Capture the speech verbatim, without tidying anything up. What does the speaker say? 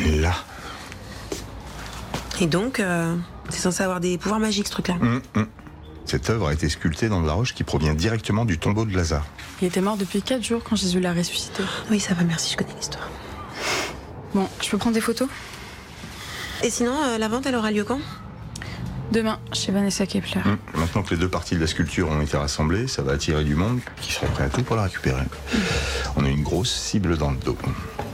Là. Et donc, euh, c'est censé avoir des pouvoirs magiques, ce truc-là. Hum, hum. Cette œuvre a été sculptée dans de la roche qui provient directement du tombeau de Lazare. Il était mort depuis quatre jours quand Jésus l'a ressuscité. Oui, ça va, merci, je connais l'histoire. Bon, je peux prendre des photos ? Et sinon, euh, la vente, elle aura lieu quand ? Demain, chez Vanessa Kepler. Hum. Maintenant que les deux parties de la sculpture ont été rassemblées, ça va attirer du monde qui sera prêt à tout pour la récupérer. On a une grosse cible dans le dos.